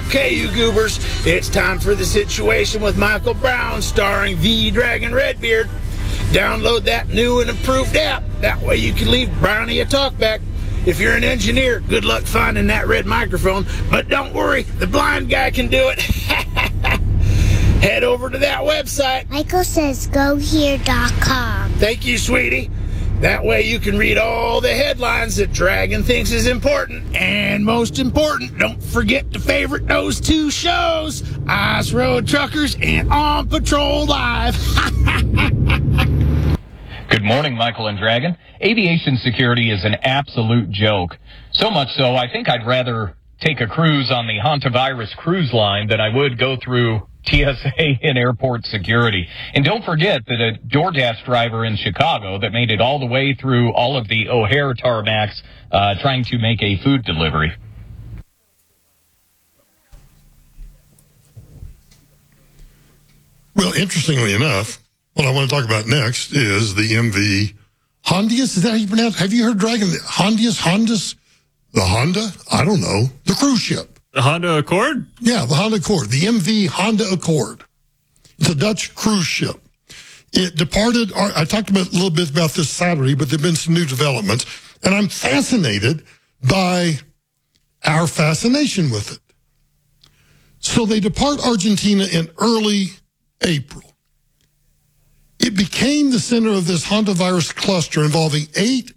Okay, you goobers, it's time for The Situation with Michael Brown, starring the Dragon Redbeard. Download that new and improved app. That way you can leave Brownie a talkback. If you're an engineer, good luck finding that red microphone. But don't worry, the blind guy can do it. Head over to that website. Michael says GoHere.com. Thank you, sweetie. That way you can read all the headlines that Dragon thinks is important. And most important, don't forget to favorite those two shows, Ice Road Truckers and On Patrol Live. Good morning, Michael and Dragon. Aviation security is an absolute joke. So much so, I think I'd rather take a cruise on the Hantavirus cruise line than I would go through TSA and airport security. And don't forget that a DoorDash driver in Chicago that made it all the way through all of the O'Hare tarmacs trying to make a food delivery. Well, interestingly enough, what I want to talk about next is the MV Hondius. Is that how you pronounce it? Have you heard Dragon? Hondius? The Honda? I don't know. The cruise ship. The Honda Accord? Yeah, the Honda Accord. The MV Honda Accord. It's a Dutch cruise ship. It departed, I talked about a little bit about this Saturday, but there have been some new developments, and I'm fascinated by our fascination with it. So they depart Argentina in early April. It became the center of this hantavirus cluster involving eight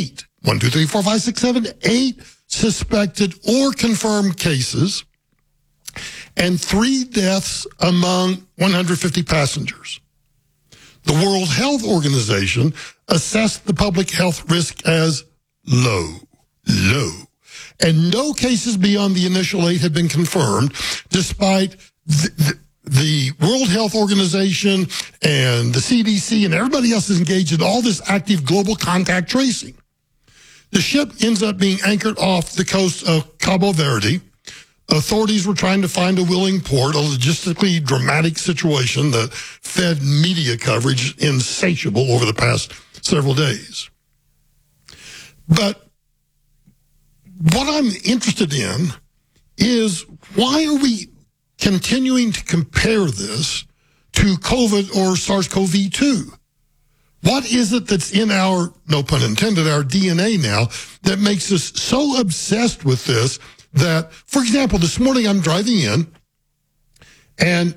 suspected or confirmed cases and 3 deaths among 150 passengers. The World Health Organization assessed the public health risk as low, and no cases beyond the initial 8 have been confirmed, despite the World Health Organization and the CDC and everybody else is engaged in all this active global contact tracing. The ship ends up being anchored off the coast of Cabo Verde. Authorities were trying to find a willing port, a logistically dramatic situation that fed media coverage insatiable over the past several days. But what I'm interested in is, why are we continuing to compare this to COVID or SARS-CoV-2? What is it that's in our, no pun intended, our DNA now that makes us so obsessed with this that, for example, this morning I'm driving in and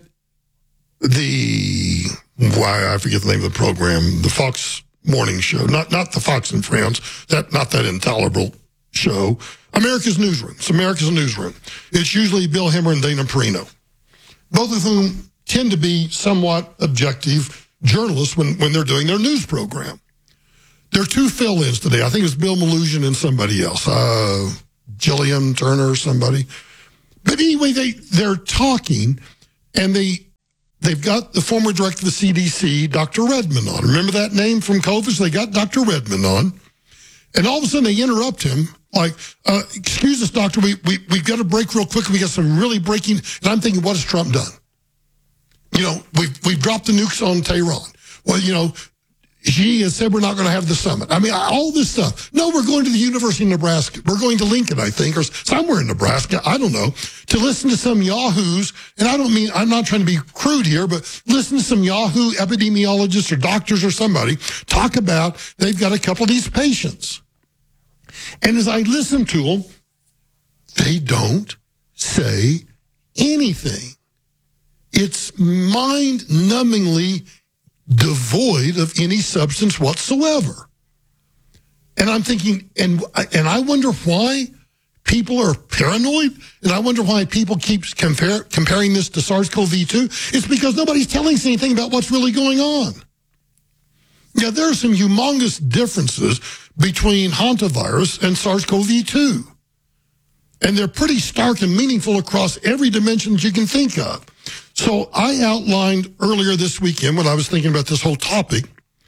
I forget the name of the program, the Fox Morning Show, not the Fox and Friends, not that intolerable show, America's Newsroom. It's America's Newsroom. It's usually Bill Hemmer and Dana Perino, both of whom tend to be somewhat objective journalists when they're doing their news program. There are 2 fill-ins today. I think it's Bill Maloogian and somebody else, Jillian Turner or somebody. But anyway, they're talking, and they've got the former director of the CDC, Dr. Redmond, on. Remember that name from COVID? So they got Dr. Redmond on, and all of a sudden they interrupt him, like, excuse us, doctor, we've got to break real quick. We got some really breaking, and I'm thinking, what has Trump done? You know, we've dropped the nukes on Tehran. Well, you know, Xi has said we're not going to have the summit. I mean, all this stuff. No, we're going to the University of Nebraska. We're going to Lincoln, I think, or somewhere in Nebraska. I don't know. To listen to some yahoos, and I'm not trying to be crude here, but listen to some yahoo epidemiologists or doctors or somebody talk about they've got a couple of these patients. And as I listen to them, they don't say anything. It's mind-numbingly devoid of any substance whatsoever. And I'm thinking, and I wonder why people are paranoid, and I wonder why people keep comparing this to SARS-CoV-2. It's because nobody's telling us anything about what's really going on. Yeah, there are some humongous differences between hantavirus and SARS-CoV-2. And they're pretty stark and meaningful across every dimension that you can think of. So I outlined earlier this weekend when I was thinking about this whole topic,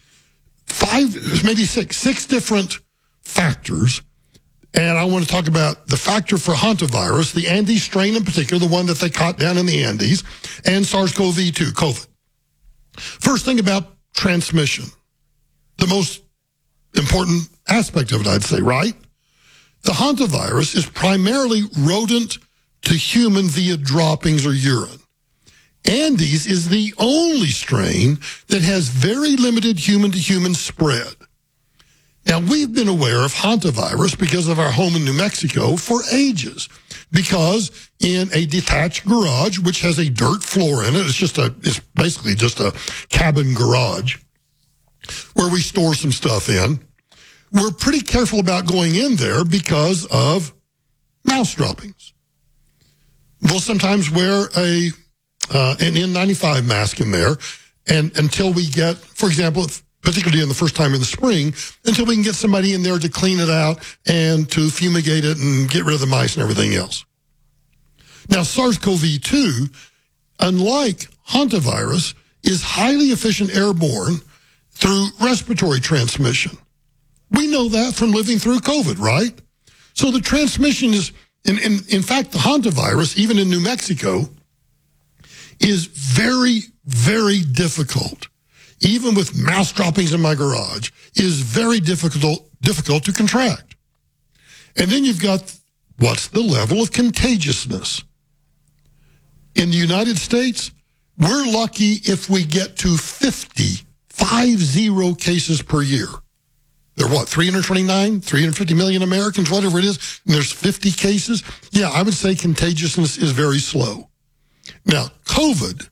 5, maybe 6 different factors. And I want to talk about the factor for hantavirus, the Andes strain in particular, the one that they caught down in the Andes, and SARS-CoV-2, COVID. First thing about transmission, the most important aspect of it, I'd say, right? The hantavirus is primarily rodent to human via droppings or urine. Andes is the only strain that has very limited human-to-human spread. Now, we've been aware of hantavirus because of our home in New Mexico for ages, because in a detached garage, which has a dirt floor in it, it's basically just a cabin garage where we store some stuff in. We're pretty careful about going in there because of mouse droppings. We'll sometimes wear an N95 mask in there, and until we get, for example, particularly in the first time in the spring, until we can get somebody in there to clean it out and to fumigate it and get rid of the mice and everything else. Now, SARS-CoV-2, unlike hantavirus, is highly efficient airborne through respiratory transmission. We know that from living through COVID, right? So the transmission is, in fact, the hantavirus, even in New Mexico, is very, very difficult. Even with mouse droppings in my garage, is very difficult to contract. And then you've got, what's the level of contagiousness? In the United States, we're lucky if we get to 50 cases per year. There are 350 million Americans, whatever it is, and there's 50 cases? Yeah, I would say contagiousness is very slow. Now, COVID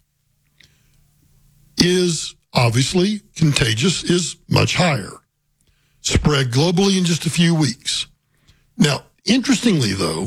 is obviously contagious, is much higher. Spread globally in just a few weeks. Now, interestingly, though,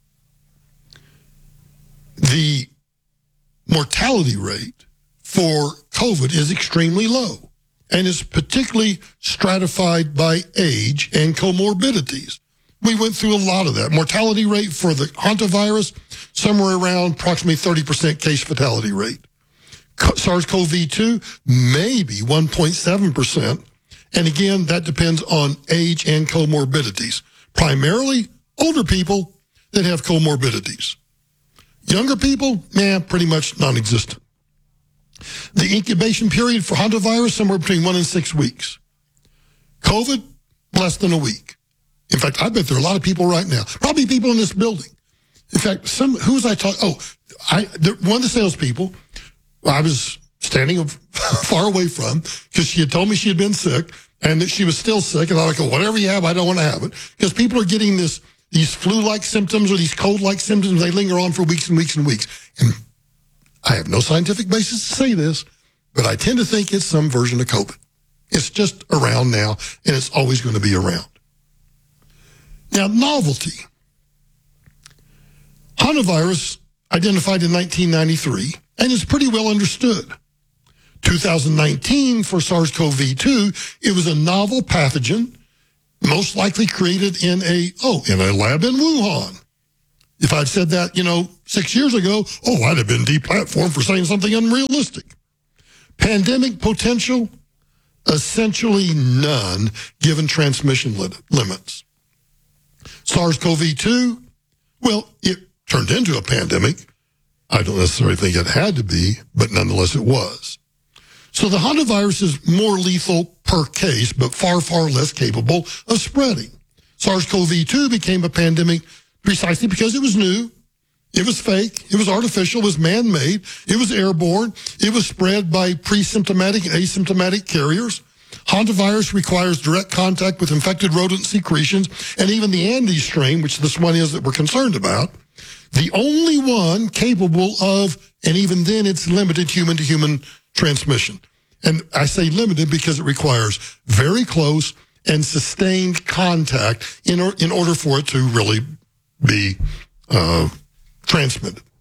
the mortality rate for COVID is extremely low and is particularly stratified by age and comorbidities. We went through a lot of that. Mortality rate for the hantavirus, somewhere around approximately 30% case fatality rate. SARS-CoV-2, maybe 1.7%. And again, that depends on age and comorbidities. Primarily older people that have comorbidities. Younger people, pretty much non-existent. The incubation period for hantavirus, somewhere between 1 and 6 weeks. COVID, less than a week. In fact, I bet there are a lot of people right now, probably people in this building. In fact, who was I talking? One of the salespeople I was standing far away from because she had told me she had been sick and that she was still sick. And I was like, whatever you have, I don't want to have it. Because people are getting these flu-like symptoms or these cold-like symptoms. They linger on for weeks and weeks and weeks. And I have no scientific basis to say this, but I tend to think it's some version of COVID. It's just around now, and it's always going to be around. Now, novelty. Hantavirus, identified in 1993, and is pretty well understood. 2019, for SARS-CoV-2, it was a novel pathogen, most likely created in a lab in Wuhan. If I'd said that, 6 years ago, I'd have been deplatformed for saying something unrealistic. Pandemic potential? Essentially none, given transmission limits. SARS-CoV-2? Well, it turned into a pandemic. I don't necessarily think it had to be, but nonetheless it was. So the hantavirus is more lethal per case, but far, far less capable of spreading. SARS-CoV-2 became a pandemic precisely because it was new, it was fake, it was artificial, it was man-made, it was airborne, it was spread by pre-symptomatic and asymptomatic carriers. Hantavirus requires direct contact with infected rodent secretions, and even the Andes strain, which this one is that we're concerned about, the only one capable of, and even then it's limited human-to-human transmission. And I say limited because it requires very close and sustained contact in order for it to really be transmitted.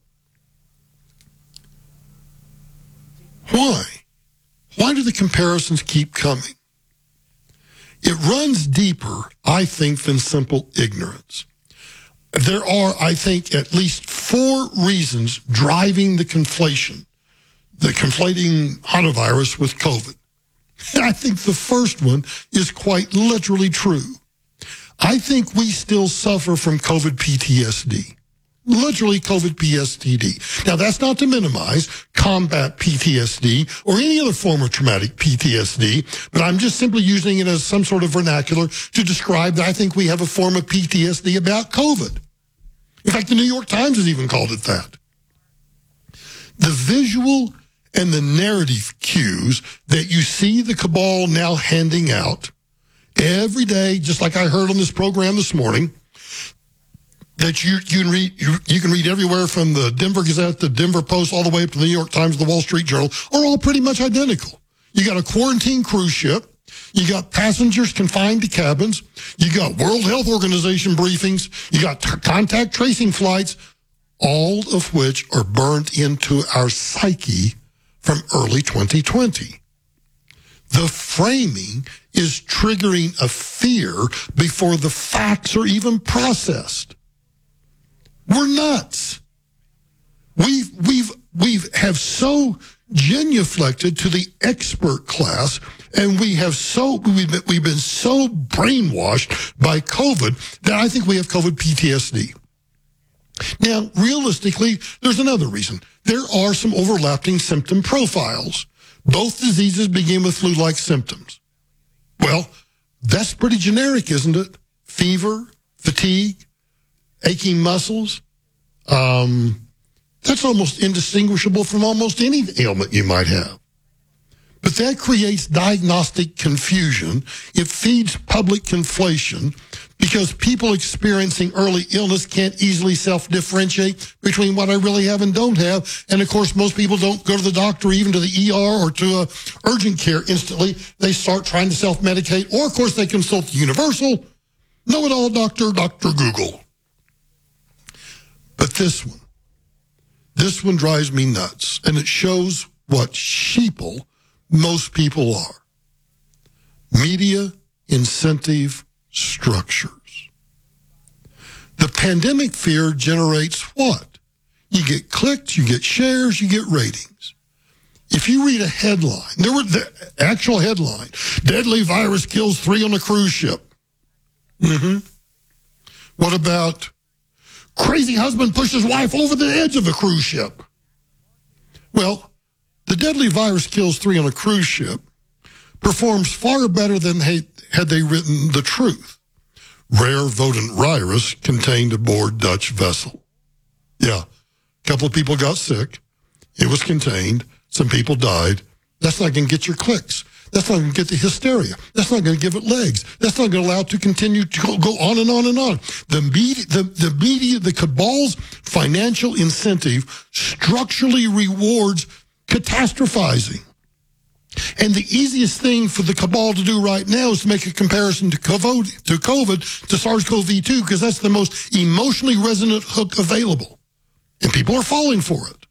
Why? Why do the comparisons keep coming? It runs deeper, I think, than simple ignorance. There are, I think, at least 4 reasons driving the conflating hantavirus with COVID. And I think the first one is quite literally true. I think we still suffer from COVID PTSD. Literally COVID PTSD. Now, that's not to minimize combat PTSD or any other form of traumatic PTSD, but I'm just simply using it as some sort of vernacular to describe that I think we have a form of PTSD about COVID. In fact, the New York Times has even called it that. The visual and the narrative cues that you see the cabal now handing out every day, just like I heard on this program this morning, that you can read everywhere from the Denver Gazette, the Denver Post, all the way up to the New York Times, the Wall Street Journal, are all pretty much identical. You got a quarantine cruise ship. You got passengers confined to cabins. You got World Health Organization briefings. You got contact tracing flights, all of which are burned into our psyche from early 2020. The framing is triggering a fear before the facts are even processed. We're nuts. We have so genuflected to the expert class, and we've been so brainwashed by COVID that I think we have COVID PTSD. Now, realistically, there's another reason. There are some overlapping symptom profiles. Both diseases begin with flu-like symptoms. Well, that's pretty generic, isn't it? Fever, fatigue, aching muscles. That's almost indistinguishable from almost any ailment you might have. But that creates diagnostic confusion. It feeds public conflation because people experiencing early illness can't easily self-differentiate between what I really have and don't have. And, of course, most people don't go to the doctor or even to the ER or to urgent care instantly. They start trying to self-medicate. Or, of course, they consult the universal know-it-all doctor, Dr. Google. But this one drives me nuts. And it shows what sheeple most people are. Media incentive structures. The pandemic fear generates what? You get clicks, you get shares, you get ratings. If you read a headline, the actual headline, deadly virus kills 3 on a cruise ship. What about crazy husband pushes wife over the edge of a cruise ship? Well, the deadly virus kills 3 on a cruise ship performs far better than had they written the truth. Rare votant virus contained aboard Dutch vessel. Yeah, a couple of people got sick. It was contained. Some people died. That's not going to get your clicks. That's not going to get the hysteria. That's not going to give it legs. That's not going to allow it to continue to go on and on and on. The media, the cabal's financial incentive structurally rewards catastrophizing. And the easiest thing for the cabal to do right now is to make a comparison to COVID, to SARS-CoV-2, because that's the most emotionally resonant hook available. And people are falling for it.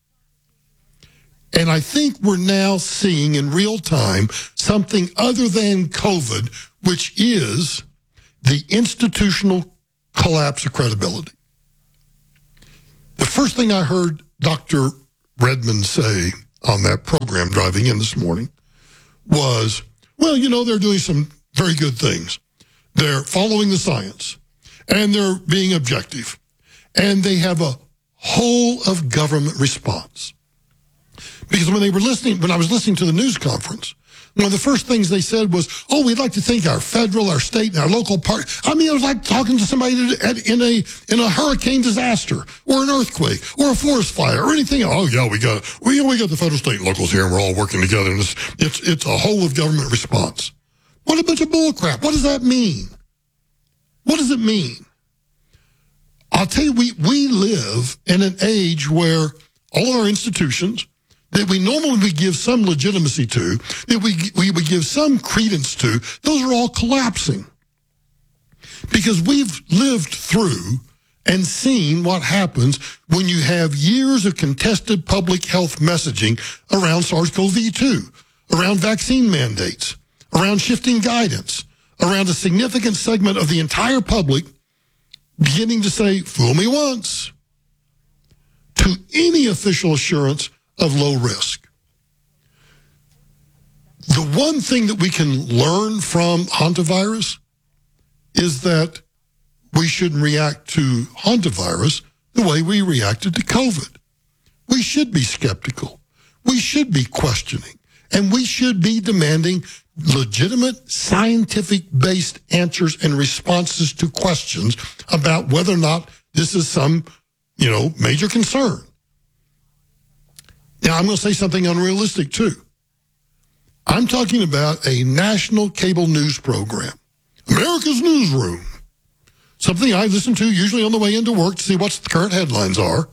And I think we're now seeing in real time something other than COVID, which is the institutional collapse of credibility. The first thing I heard Dr. Redmond say on that program driving in this morning was, well, they're doing some very good things. They're following the science, and they're being objective, and they have a whole of government response. Because when I was listening to the news conference, one of the first things they said was, we'd like to thank our federal, our state, and our local part. I mean, it was like talking to somebody in a hurricane disaster, or an earthquake, or a forest fire, or anything else. Oh yeah, we got the federal, state, and locals here, and we're all working together. And it's a whole of government response. What a bunch of bullcrap! What does that mean? What does it mean? I'll tell you, we live in an age where all our institutions that we normally would give some legitimacy to, that we would give some credence to, those are all collapsing. Because we've lived through and seen what happens when you have years of contested public health messaging around SARS-CoV-2, around vaccine mandates, around shifting guidance, around a significant segment of the entire public beginning to say, fool me once, to any official assurance of low risk. The one thing that we can learn from hantavirus is that we shouldn't react to hantavirus the way we reacted to COVID. We should be skeptical. We should be questioning. And we should be demanding legitimate, scientific-based answers and responses to questions about whether or not this is some major concern. Now, I'm going to say something unrealistic, too. I'm talking about a national cable news program, America's Newsroom, something I listen to usually on the way into work to see what the current headlines are.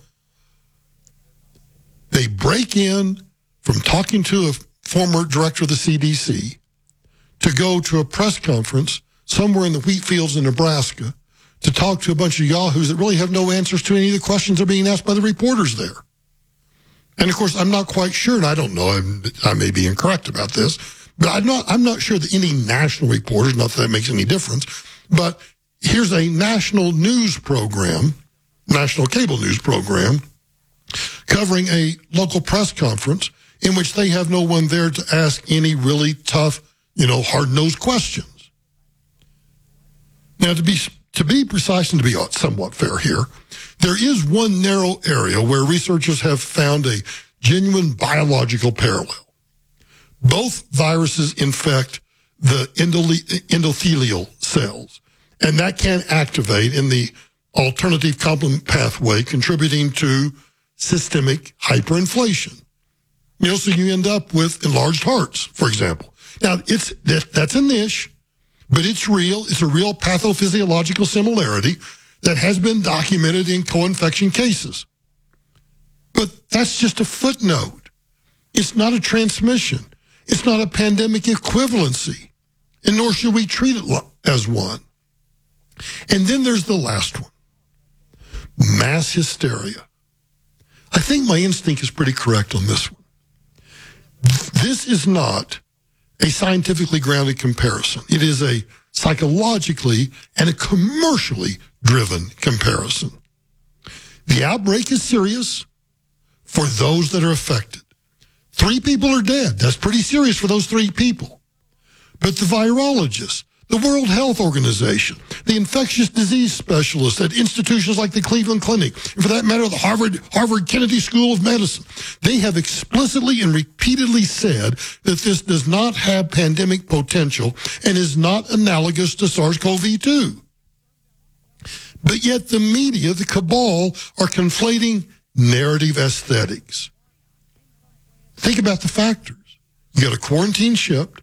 They break in from talking to a former director of the CDC to go to a press conference somewhere in the wheat fields in Nebraska to talk to a bunch of yahoos that really have no answers to any of the questions that are being asked by the reporters there. And, of course, I'm not quite sure, and I don't know, I may be incorrect about this, but I'm not sure that any national reporters, not that that makes any difference, but here's a national news program, national cable news program, covering a local press conference in which they have no one there to ask any really tough, hard-nosed questions. Now, to be precise and to be somewhat fair here, there is one narrow area where researchers have found a genuine biological parallel. Both viruses infect the endothelial cells, and that can activate in the alternative complement pathway, contributing to systemic hyperinflation. So you end up with enlarged hearts, for example. Now, that's a niche, but it's real. It's a real pathophysiological similarity that has been documented in co-infection cases. But that's just a footnote. It's not a transmission. It's not a pandemic equivalency, and nor should we treat it as one. And then there's the last one, mass hysteria. I think my instinct is pretty correct on this one. This is not a scientifically grounded comparison. It is a psychologically and a commercially driven comparison. The outbreak is serious for those that are affected. 3 people are dead. That's pretty serious for those 3 people. But the virologists, the World Health Organization, the infectious disease specialists at institutions like the Cleveland Clinic, and for that matter, the Harvard Kennedy School of Medicine, they have explicitly and repeatedly said that this does not have pandemic potential and is not analogous to SARS-CoV-2. But yet the media, the cabal, are conflating narrative aesthetics. Think about the factors. You got a quarantine ship.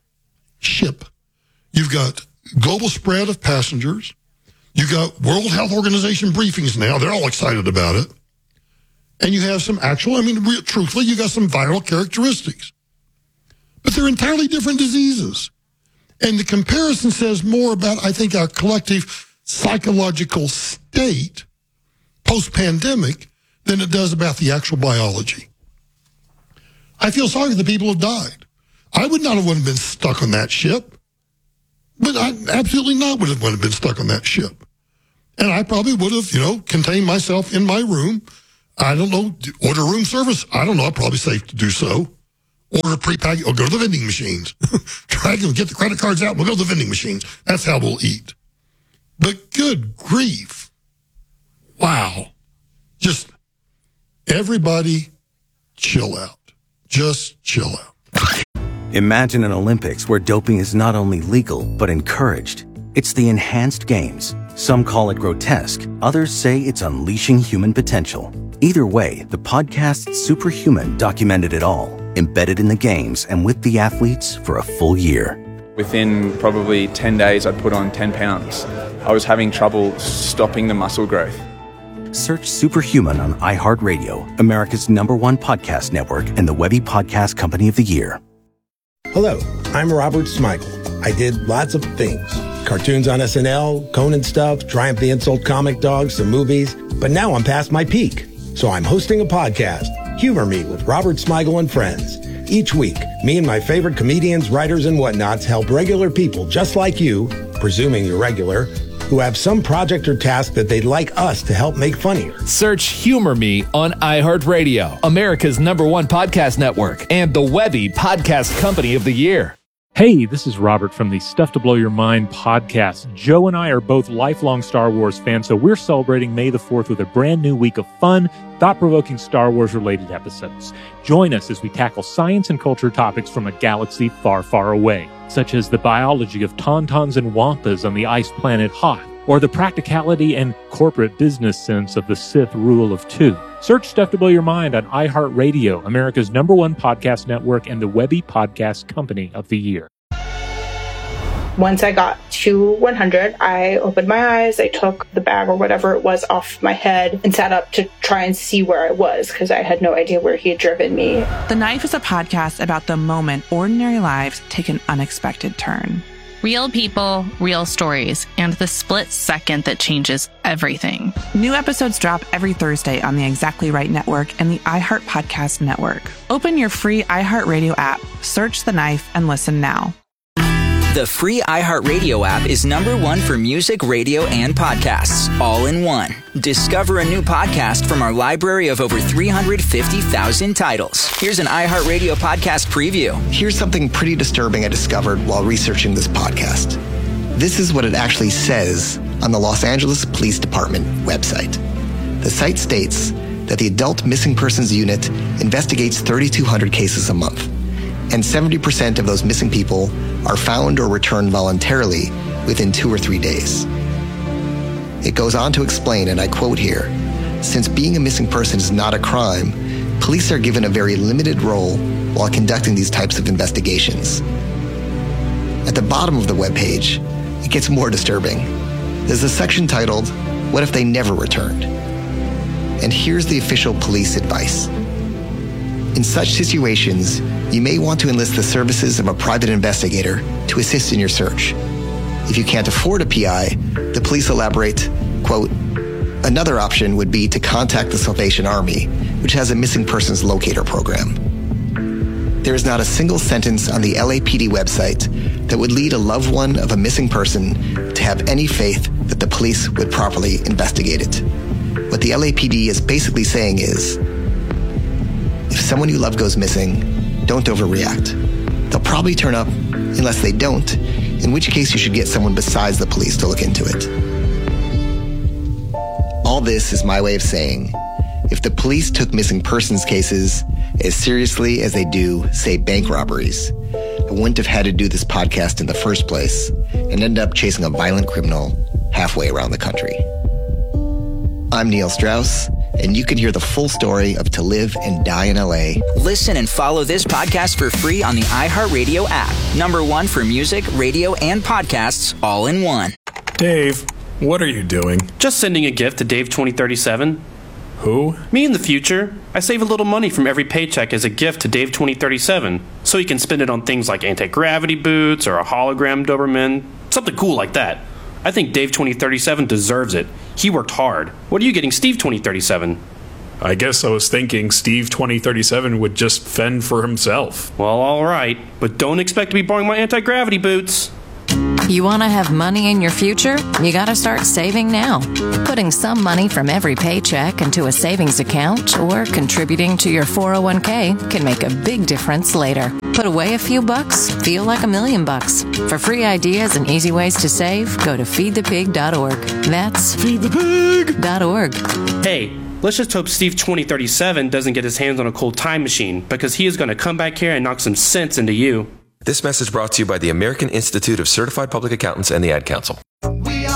You've got global spread of passengers. You got World Health Organization briefings now. They're all excited about it. And you have some truthfully, you got some viral characteristics. But they're entirely different diseases. And the comparison says more about, I think, our collective psychological state post-pandemic than it does about the actual biology. I feel sorry for the people who died. I would not have wanted to been stuck on that ship. But I absolutely not would have wanted to been stuck on that ship. And I probably would have, contained myself in my room. I don't know, order room service. I don't know, probably safe to do so. Order prepackaged, or go to the vending machines. Try to get the credit cards out, we'll go to the vending machines. That's how we'll eat. But good grief. Wow. Just everybody chill out. Just chill out. Imagine an Olympics where doping is not only legal, but encouraged. It's the enhanced games. Some call it grotesque. Others say it's unleashing human potential. Either way, the podcast Superhuman documented it all, embedded in the games and with the athletes for a full year. Within probably 10 days, I'd put on 10 pounds. I was having trouble stopping the muscle growth. Search Superhuman on iHeartRadio, America's #1 podcast network, and the Webby Podcast Company of the Year. Hello, I'm Robert Smigel. I did lots of things. Cartoons on SNL, Conan stuff, Triumph the Insult comic dogs, some movies. But now I'm past my peak. So I'm hosting a podcast, Humor Me with Robert Smigel and Friends. Each week, me and my favorite comedians, writers, and whatnots help regular people just like you, presuming you're regular, who have some project or task that they'd like us to help make funnier. Search Humor Me on iHeartRadio, America's #1 podcast network, and the Webby Podcast Company of the Year. Hey, this is Robert from the Stuff to Blow Your Mind podcast. Joe and I are both lifelong Star Wars fans, so we're celebrating May the 4th with a brand new week of fun, thought-provoking Star Wars-related episodes. Join us as we tackle science and culture topics from a galaxy far, far away, such as the biology of tauntauns and wampas on the ice planet Hoth, or the practicality and corporate business sense of the Sith rule of two. Search Stuff to Blow Your Mind on iHeartRadio, America's #1 podcast network and the Webby Podcast Company of the Year. Once I got to 100, I opened my eyes, I took the bag or whatever it was off my head and sat up to try and see where I was because I had no idea where he had driven me. The Knife is a podcast about the moment ordinary lives take an unexpected turn. Real people, real stories, and the split second that changes everything. New episodes drop every Thursday on the Exactly Right Network and the iHeart Podcast Network. Open your free iHeartRadio app, search The Knife, and listen now. The free iHeartRadio app is #1 for music, radio, and podcasts, all in one. Discover a new podcast from our library of over 350,000 titles. Here's an iHeartRadio podcast preview. Here's something pretty disturbing I discovered while researching this podcast. This is what it actually says on the Los Angeles Police Department website. The site states that the Adult Missing Persons Unit investigates 3,200 cases a month, and 70% of those missing people are found or returned voluntarily within 2 or 3 days. It goes on to explain, and I quote here, "Since being a missing person is not a crime, police are given a very limited role while conducting these types of investigations." At the bottom of the webpage, it gets more disturbing. There's a section titled, "What if they never returned?" And here's the official police advice. In such situations, you may want to enlist the services of a private investigator to assist in your search. If you can't afford a PI, the police elaborate, quote, "Another option would be to contact the Salvation Army, which has a missing persons locator program." There is not a single sentence on the LAPD website that would lead a loved one of a missing person to have any faith that the police would properly investigate it. What the LAPD is basically saying is, if someone you love goes missing, don't overreact. They'll probably turn up unless they don't, in which case you should get someone besides the police to look into it. All this is my way of saying, if the police took missing persons cases as seriously as they do, say, bank robberies, I wouldn't have had to do this podcast in the first place and end up chasing a violent criminal halfway around the country. I'm Neil Strauss, and you can hear the full story of To Live and Die in LA. Listen and follow this podcast for free on the iHeartRadio app. #1 for music, radio, and podcasts, all in one. Dave, what are you doing? Just sending a gift to Dave 2037. Who? Me in the future. I save a little money from every paycheck as a gift to Dave 2037, so he can spend it on things like anti-gravity boots or a hologram Doberman, something cool like that. I think Dave 2037 deserves it. He worked hard. What are you getting Steve 2037? I guess I was thinking Steve 2037 would just fend for himself. Well, all right, but don't expect to be borrowing my anti-gravity boots. You want to have money in your future? You got to start saving now. Putting some money from every paycheck into a savings account or contributing to your 401k can make a big difference later. Put away a few bucks, feel like $1 million. For free ideas and easy ways to save, go to feedthepig.org. That's feedthepig.org. Hey, let's just hope Steve 2037 doesn't get his hands on a cold time machine, because he is going to come back here and knock some sense into you. This message brought to you by the American Institute of Certified Public Accountants and the Ad Council.